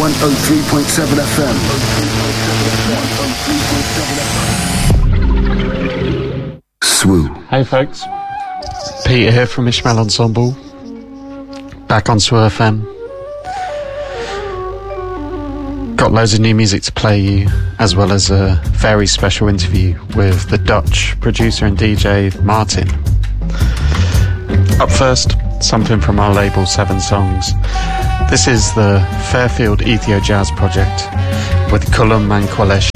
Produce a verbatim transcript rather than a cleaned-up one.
one oh three point seven F M. Swoo. Hey folks, Peter here from Ishmael Ensemble, back on Swoo F M. Got loads of new music to play you, as well as a very special interview with the Dutch producer and D J Martin. Up first, something from our label Seven Songs. This is the Fairfield Ethio Jazz Project with Kulam and Qualesh.